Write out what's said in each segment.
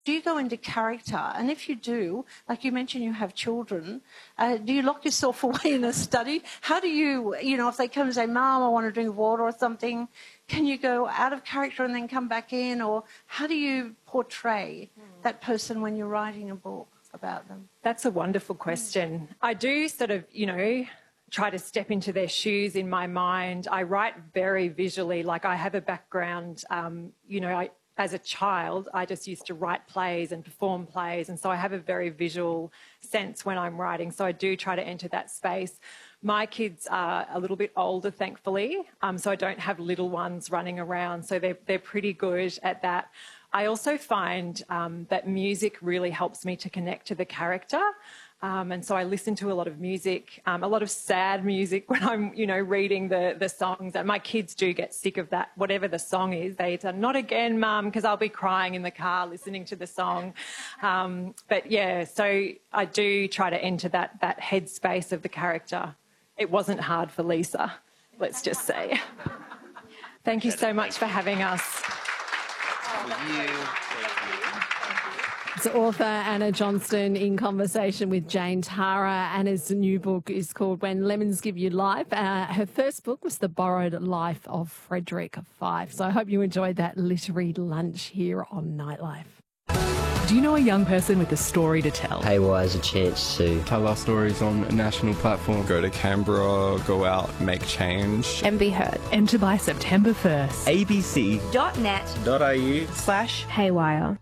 do you go into character? And if you do, like you mentioned you have children, do you lock yourself away in a study? How do you, if they come and say, Mom, I want to drink water or something, can you go out of character and then come back in? Or how do you portray that person when you're writing a book about them? That's a wonderful question. I do sort of, try to step into their shoes in my mind. I write very visually, like I have a background, as a child, I just used to write plays and perform plays, and so I have a very visual sense when I'm writing, so I do try to enter that space. My kids are a little bit older, thankfully, so I don't have little ones running around, so they're pretty good at that. I also find that music really helps me to connect to the character. And so I listen to a lot of music, a lot of sad music when I'm, reading the songs. And my kids do get sick of that, whatever the song is. They say, not again, Mum, because I'll be crying in the car listening to the song. But, yeah, so I do try to enter that headspace of the character. It wasn't hard for Lisa, let's just say. Thank you so much for having us. It's author Anna Johnston in conversation with Jane Tara. Anna's new book is called When Lemons Give You Life. Her first book was The Borrowed Life of Frederick Fife. So I hope you enjoyed that literary lunch here on Nightlife. Do you know a young person with a story to tell? Haywire is a chance to tell our stories on a national platform. Go to Canberra, go out, make change. And be heard. Enter by September 1st. abc.net.au/haywire.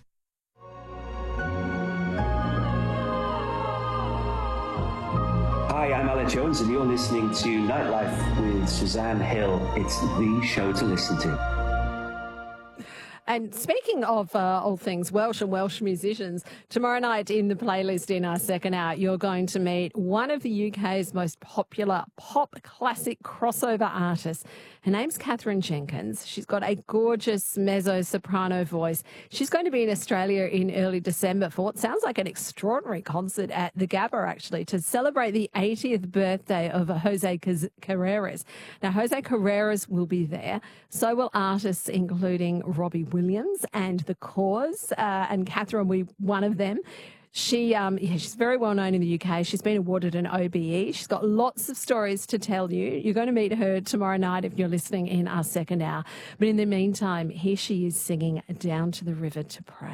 Hi, I'm Alan Jones, and you're listening to Nightlife with Suzanne Hill. It's the show to listen to. And speaking of all things Welsh and Welsh musicians, tomorrow night in the playlist in our second hour, you're going to meet one of the UK's most popular pop classic crossover artists. Her name's Katherine Jenkins. She's got a gorgeous mezzo-soprano voice. She's going to be in Australia in early December for what sounds like an extraordinary concert at the Gabba, actually, to celebrate the 80th birthday of Jose Carreras. Now, Jose Carreras will be there. So will artists including Robbie Williams and The Cause, and Katherine will be one of them. She's very well known in the UK. She's been awarded an OBE. She's got lots of stories to tell you. You're going to meet her tomorrow night if you're listening in our second hour. But in the meantime, here she is singing Down to the River to Pray.